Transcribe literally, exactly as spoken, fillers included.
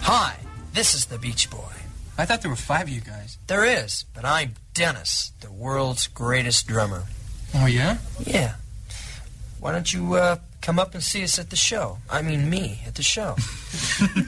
Hi, this is the Beach Boy. I thought there were five of you guys. There is, but I'm Dennis, the world's greatest drummer. Oh, yeah? Yeah. Why don't you uh, come up and see us at the show? I mean me, at the show.